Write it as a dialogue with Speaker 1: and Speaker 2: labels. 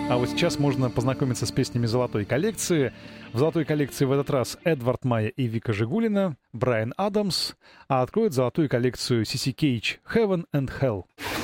Speaker 1: А вот сейчас можно познакомиться с песнями золотой коллекции. В золотой коллекции в этот раз Эдвард Майя и Вика Жигулина, Брайан Адамс, а откроет золотую коллекцию Сиси Кейдж «Heaven and Hell».